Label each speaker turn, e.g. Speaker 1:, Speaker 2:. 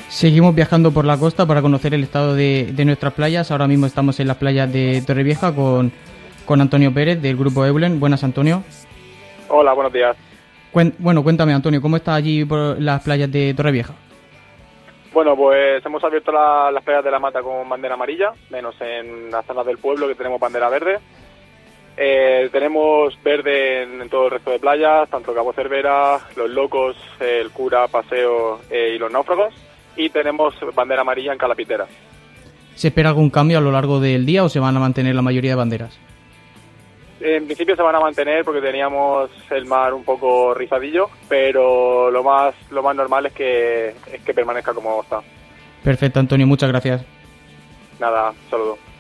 Speaker 1: Seguimos viajando por la costa para conocer el estado de nuestras playas. Ahora mismo estamos en las playas de Torrevieja con Antonio Pérez del grupo Eulen. Buenas, Antonio.
Speaker 2: Hola, buenos días.
Speaker 1: Cuéntame, Antonio, ¿cómo está allí por las playas de Torrevieja?
Speaker 2: Bueno, pues hemos abierto las playas de la Mata con bandera amarilla, menos en las zonas del pueblo que tenemos bandera verde. Tenemos verde en todo el resto de playas, tanto Cabo Cervera, Los Locos, El Cura, Paseo y Los Náufragos. Y tenemos bandera amarilla en Calapitera.
Speaker 1: ¿Se espera algún cambio a lo largo del día o se van a mantener la mayoría de banderas?
Speaker 2: En principio se van a mantener porque teníamos el mar un poco rizadillo, pero lo más normal es que permanezca como está.
Speaker 1: Perfecto, Antonio, muchas gracias.
Speaker 2: Nada, saludos.